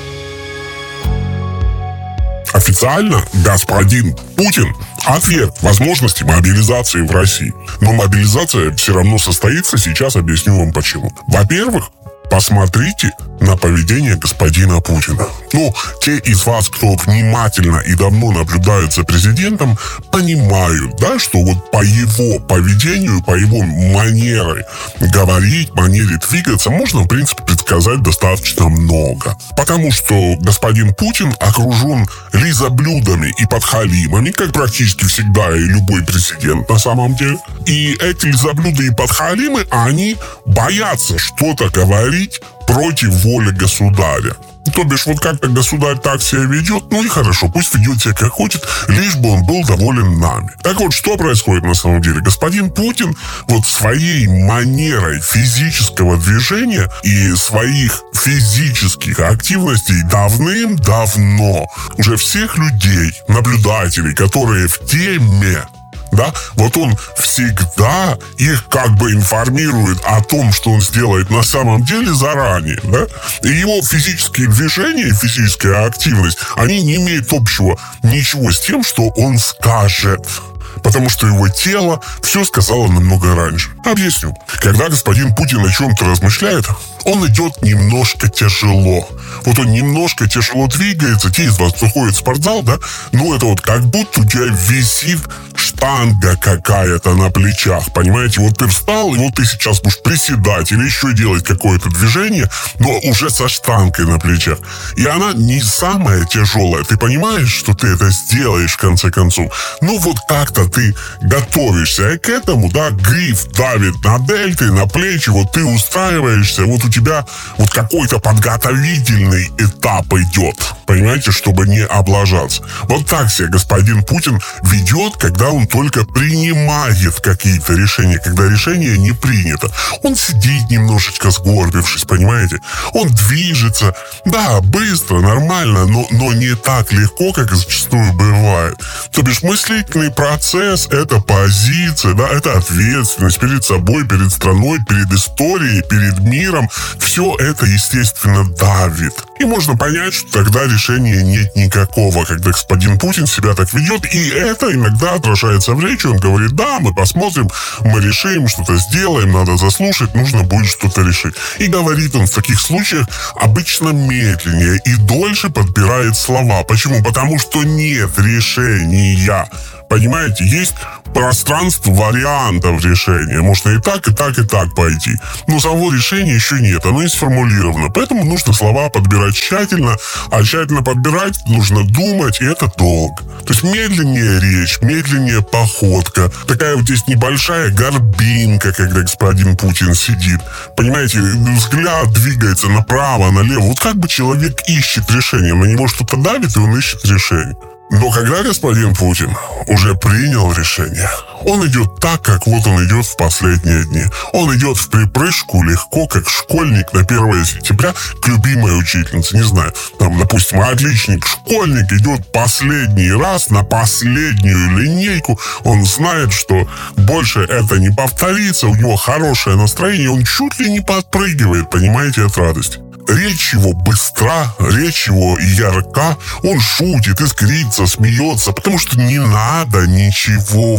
Официально господин Путин отверг возможности мобилизации в России. Но мобилизация все равно состоится, сейчас объясню вам почему. Во-первых, посмотрите на поведение господина Путина. Ну, те из вас, кто внимательно и давно наблюдают за президентом, понимают, да, что вот по его поведению, по его манере говорить, манере двигаться, можно, в принципе, предсказать достаточно много. Потому что господин Путин окружен лизоблюдами и подхалимами, как практически всегда и любой президент на самом деле. И эти лизоблюды и подхалимы, они боятся что-то говорить против воли государя. То бишь, вот как-то государь так себя ведет, ну и хорошо, пусть ведет себя как хочет, лишь бы он был доволен нами. Так вот, что происходит на самом деле? Господин Путин вот своей манерой физического движения и своих физических активностей давным-давно уже всех людей, наблюдателей, которые в теме, да, вот он всегда их как бы информирует о том, что он сделает на самом деле заранее, да, и его физические движения и физическая активность, они не имеют общего ничего с тем, что он скажет. Потому что его тело все сказало намного раньше. Объясню. Когда господин Путин о чем-то размышляет, он идет немножко тяжело. Вот он немножко тяжело двигается. Те из вас, кто ходит в спортзал, да, ну это вот как будто у тебя висит штанга какая-то на плечах, понимаете? Вот ты встал, и вот ты сейчас будешь приседать или еще делать какое-то движение, но уже со штангой на плечах. И она не самая тяжелая. Ты понимаешь, что ты это сделаешь в конце концов? Ну вот как-то ты готовишься к этому, да, гриф давит на дельты, на плечи, вот ты устраиваешься, вот у тебя вот какой-то подготовительный этап идет, понимаете, чтобы не облажаться. Вот так себя господин Путин ведет, когда он только принимает какие-то решения, когда решение не принято. Он сидит немножечко сгорбившись, понимаете? Он движется, да, быстро, нормально, но, но не так легко, как зачастую бывает. То бишь мыслительный процесс, это позиция, да, это ответственность перед собой, перед страной, перед историей, перед миром. Все это, естественно, давит. И можно понять, что тогда решения нет никакого, когда господин Путин себя так ведет, и это иногда отражается в речи. Он говорит: да, мы посмотрим, мы решим, что-то сделаем, надо заслушать, нужно будет что-то решить. И говорит он в таких случаях обычно медленнее и дольше подбирает слова. Почему? Потому что нет решения. Понимаете, есть пространство вариантов решения. Можно и так, и так, и так пойти. Но самого решения еще нет, оно не сформулировано. Поэтому нужно слова подбирать тщательно, а тщательно подбирать нужно думать, и это долго. То есть медленнее речь, медленнее походка. Такая вот здесь небольшая горбинка, когда господин Путин сидит. Понимаете, взгляд двигается направо, налево. Вот как бы человек ищет решение. На него что-то давит, и он ищет решение. Но когда господин Путин уже принял решение, он идет так, как вот он идет в последние дни. Он идет в припрыжку легко, как школьник на первое сентября к любимой учительнице. Не знаю, там, допустим, отличник, школьник идет последний раз на последнюю линейку. Он знает, что больше это не повторится, у него хорошее настроение, он чуть ли не подпрыгивает, понимаете, от радости. Речь его быстра, речь его ярка, он шутит, искрится, смеется, потому что не надо ничего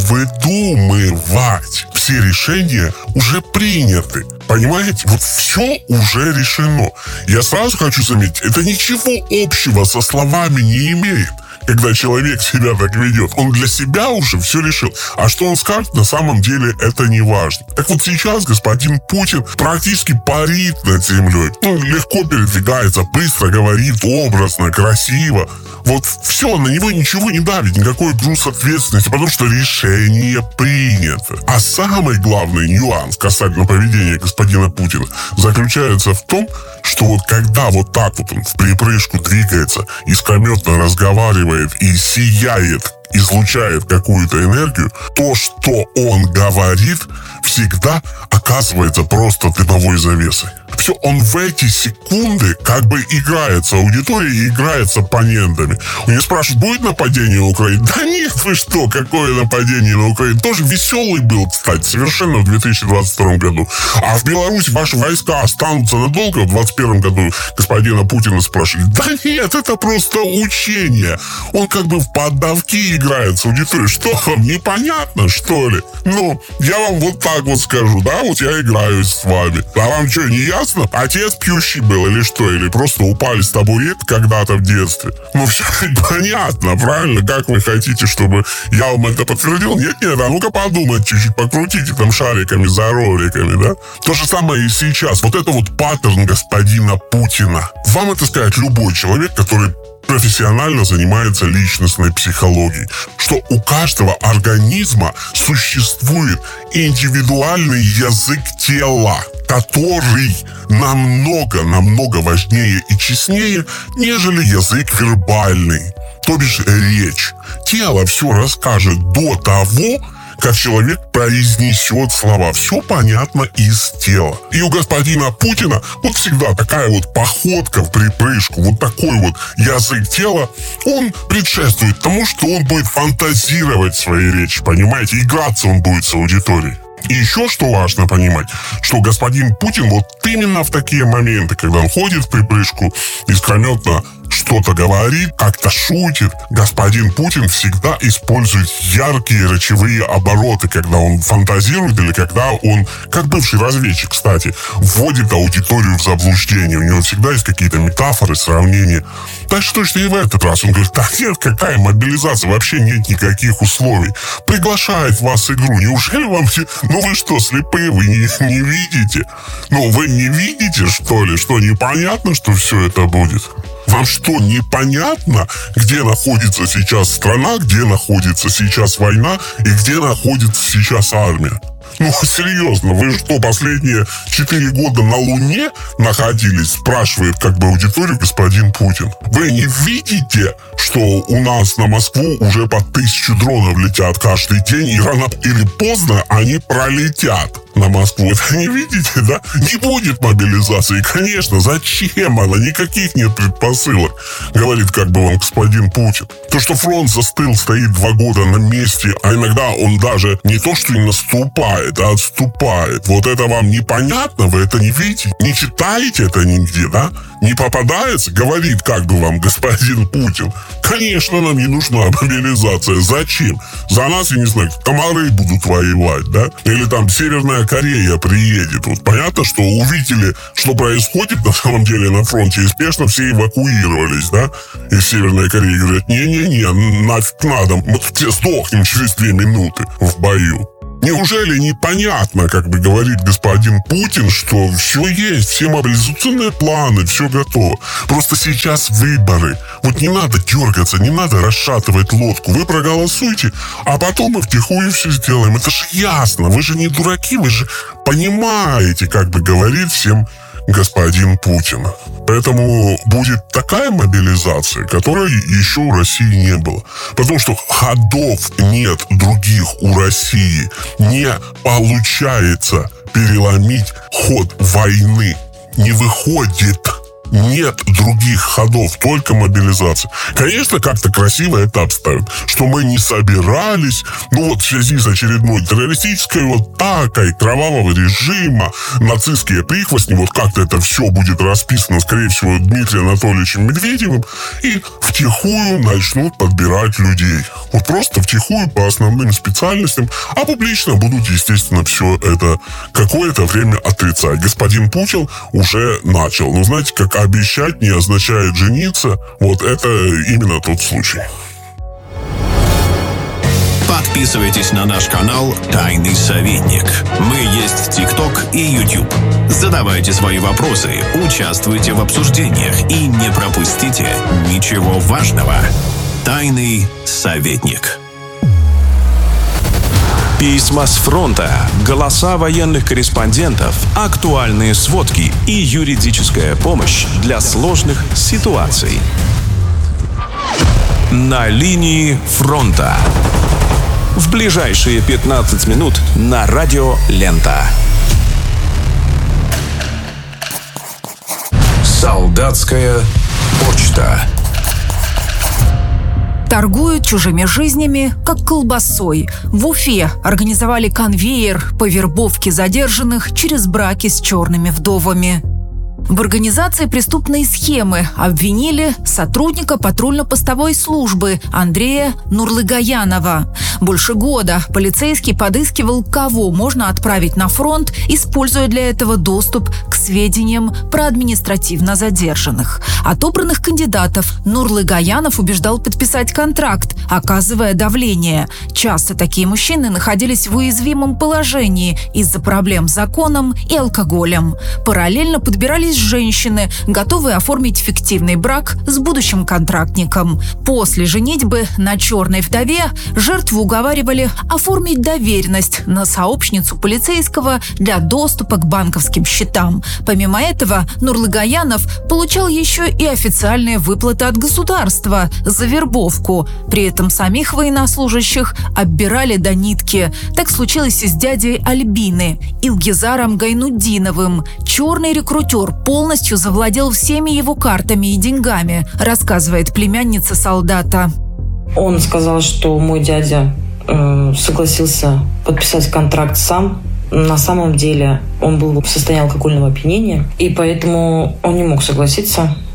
выдумывать. Все решения уже приняты. Понимаете? Вот все уже решено. Я сразу хочу заметить, это ничего общего со словами не имеет. Когда человек себя так ведет, он для себя уже все решил. А что он скажет, на самом деле это не важно. Так вот сейчас господин Путин практически парит над землей. Ну, легко передвигается, быстро говорит, образно, красиво. Вот все, на него ничего не давит, никакой груз ответственности, потому что решение принято. А самый главный нюанс касательно поведения господина Путина заключается в том, что вот когда вот так вот он в припрыжку двигается, искрометно разговаривает и сияет, излучает какую-то энергию, то, что он говорит, всегда оказывается просто дымовой завесой. Все, он в эти секунды как бы играет с аудиторией, играет с оппонентами. У него спрашивают, будет нападение на Украину? Да нет, вы что, какое нападение на Украину? Тоже веселый был, кстати, совершенно в две тысячи двадцать втором году. А в Беларуси ваши войска останутся надолго? В двадцать первом году господина Путина спрашивали. Да нет, это просто учение. Он как бы в поддавки играет с аудиторией. Что вам, непонятно, что ли? Ну, я вам вот так вот скажу, да, вот я играю с вами. А вам что, не ясно? Отец пьющий был или что? Или просто упали с табурет когда-то в детстве? Ну, все понятно, правильно? Как вы хотите, чтобы я вам это подтвердил? Нет, нет, а ну-ка подумать чуть-чуть, покрутите там шариками за роликами, да? То же самое и сейчас. Вот это вот паттерн господина Путина. Вам это сказать любой человек, который профессионально занимается личностной психологией, что у каждого организма существует индивидуальный язык тела, который намного-намного важнее и честнее, нежели язык вербальный, то бишь речь. Тело все расскажет до того, как человек произнесет слова. Все понятно из тела. И у господина Путина вот всегда такая вот походка в припрыжку, вот такой вот язык тела, он предшествует тому, что он будет фантазировать свои речи, понимаете? Играться он будет с аудиторией. И еще что важно понимать, что господин Путин вот именно в такие моменты, когда он ходит в припрыжку, искрометно что-то говорит, как-то шутит, господин Путин всегда использует яркие речевые обороты, когда он фантазирует или когда он, как бывший разведчик, кстати, вводит аудиторию в заблуждение. У него всегда есть какие-то метафоры, сравнения. Так что ж и в этот раз он говорит: да нет, какая мобилизация, вообще нет никаких условий. Приглашает вас игру. Неужели вам все... Ну вы что, слепые, вы не, не видите? Ну вы не видите, что ли? Что, непонятно, что все это будет? Вам что, непонятно, где находится сейчас страна, где находится сейчас война и где находится сейчас армия? Ну, серьезно, вы что, последние четыре года на Луне находились? Спрашивает как бы аудиторию господин Путин. Вы не видите, что у нас на Москву уже по тысяче дронов летят каждый день, и рано или поздно они пролетят на Москву? Это не видите, да? Не будет мобилизации. Конечно, зачем она? Никаких нет предпосылок, говорит как бы вам господин Путин. То, что фронт застыл, стоит два года на месте, а иногда он даже не то, что не наступает, а отступает. Вот это вам непонятно? Вы это не видите? Не читаете это нигде, да? Не попадается? Говорит как бы вам господин Путин. Конечно, нам не нужна мобилизация. Зачем? За нас, я не знаю, комары будут воевать, да? Или там Северная Корея приедет. Вот понятно, что увидели, что происходит на самом деле на фронте, и спешно все эвакуировались, да? И Северная Корея говорит: не-не-не, нафиг надо, мы все сдохнем через две минуты в бою. Неужели непонятно, как бы говорит господин Путин, что все есть, все мобилизационные планы, все готово. Просто сейчас выборы. Вот не надо дергаться, не надо расшатывать лодку. Вы проголосуйте, а потом мы втихую все сделаем. Это же ясно, вы же не дураки, вы же понимаете, как бы говорит всем господин Путин. Поэтому будет такая мобилизация, которой еще у России не было. Потому что ходов нет других у России. Не получается переломить ход войны. Не выходит. Нет других ходов, только мобилизация. Конечно, как-то красиво это обставят, что мы не собирались, ну вот в связи с очередной террористической вот атакой кровавого режима, нацистские прихвостни, вот как-то это все будет расписано, скорее всего, Дмитрием Анатольевичем Медведевым, и втихую начнут подбирать людей. Вот просто втихую по основным специальностям, а публично будут, естественно, все это какое-то время отрицать. Господин Путин уже начал. Ну, знаете, как обещать не означает жениться. Вот это именно тот случай. Подписывайтесь на наш канал «Тайный советник». Мы есть в ТикТок и Ютуб. Задавайте свои вопросы, участвуйте в обсуждениях и не пропустите ничего важного. «Тайный советник». Письма с фронта, голоса военных корреспондентов, актуальные сводки и юридическая помощь для сложных ситуаций. На линии фронта. В ближайшие пятнадцать минут на радио «Лента». Солдатская почта. Торгуют чужими жизнями, как колбасой. В Уфе организовали конвейер по вербовке задержанных через браки с черными вдовами. В организации преступной схемы обвинили сотрудника патрульно-постовой службы Андрея Нурлыгаянова. Больше года полицейский подыскивал, кого можно отправить на фронт, используя для этого доступ к сведениям про административно задержанных. Отобранных кандидатов Нурлыгаянов убеждал подписать контракт, оказывая давление. Часто такие мужчины находились в уязвимом положении из-за проблем с законом и алкоголем. Параллельно подбирались женщины, готовые оформить фиктивный брак с будущим контрактником. После женитьбы на черной вдове жертву уговаривали оформить доверенность на сообщницу полицейского для доступа к банковским счетам. Помимо этого, Нурлыгаянов получал еще и официальные выплаты от государства за вербовку. При этом самих военнослужащих оббирали до нитки. Так случилось и с дядей Альбины, Илгизаром Гайнуддиновым. Черный рекрутер полностью завладел всеми его картами и деньгами, рассказывает племянница солдата. Он сказал, что мой дядя э, согласился подписать контракт сам. На самом деле он был в состоянии алкогольного опьянения, и поэтому он не мог согласиться.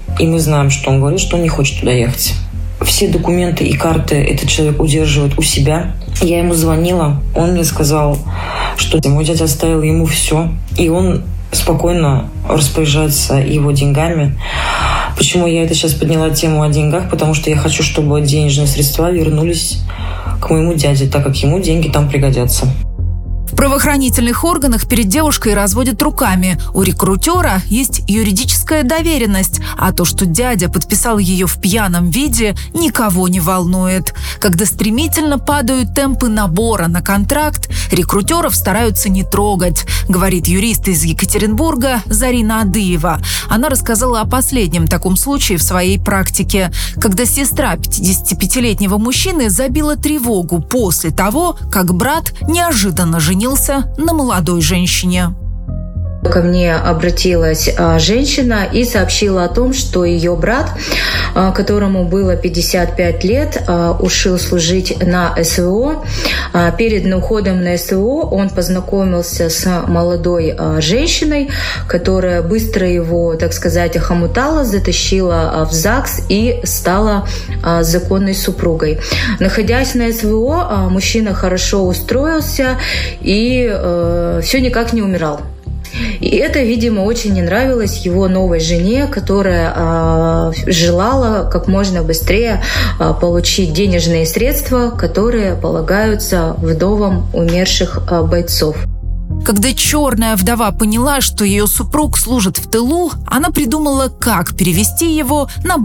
И мы знаем, что он говорит, что он не хочет туда ехать. Все документы и карты этот человек удерживает у себя. Я ему звонила, он мне сказал, что мой дядя оставил ему все, и он спокойно распоряжается его деньгами. Почему я это сейчас подняла тему о деньгах? Потому что я хочу, чтобы денежные средства вернулись к моему дяде, так как ему деньги там пригодятся. В правоохранительных органах перед девушкой разводят руками. У рекрутера есть юридическая доверенность, а то, что дядя подписал ее в пьяном виде, никого не волнует. Когда стремительно падают темпы набора на контракт, рекрутеров стараются не трогать, говорит юрист из Екатеринбурга Зарина Адыева. Она рассказала о последнем таком случае в своей практике, когда сестра пятидесятипятилетнего мужчины забила тревогу после того, как брат неожиданно женился на молодой женщине. Ко мне обратилась женщина и сообщила о том, что ее брат, которому было пятьдесят пять лет, ушел служить на СВО. Перед уходом на СВО он познакомился с молодой женщиной, которая быстро его, так сказать, охомутала, затащила в ЗАГС и стала законной супругой. Находясь на СВО, мужчина хорошо устроился и все никак не умирал. И это, видимо, очень не нравилось его новой жене, которая э, желала как можно быстрее э, получить денежные средства, которые полагаются вдовам умерших э, бойцов. Когда черная вдова поняла, что ее супруг служит в тылу, она придумала, как перевести его на